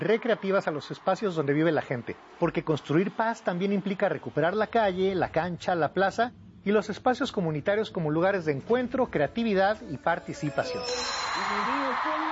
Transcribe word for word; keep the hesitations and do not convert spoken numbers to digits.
recreativas a los espacios donde vive la gente, porque construir paz también implica recuperar la calle, la cancha, la plaza y los espacios comunitarios como lugares de encuentro, creatividad y participación.